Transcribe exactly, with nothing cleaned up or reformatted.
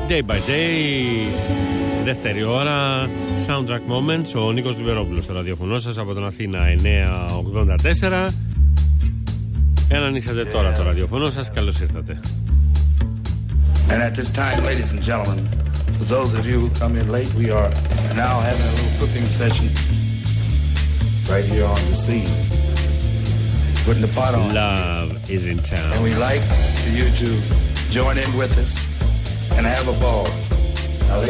Day by Day, δεύτερη ώρα, Soundtrack Moments. Ο Νίκος Λιβερόπουλος στο ραδιοφωνό σας από τον Αθήνα εννιακόσια ογδόντα τέσσερα. Εάν ανοίξατε yeah. τώρα το ραδιοφωνό σας, καλώς ήρθατε. And at this time, ladies and gentlemen, for those of you who come in late, we are now having a little cooking session right here on the scene. Putting the pot on. Love is in town. And we like for you to join in with us and have a ball.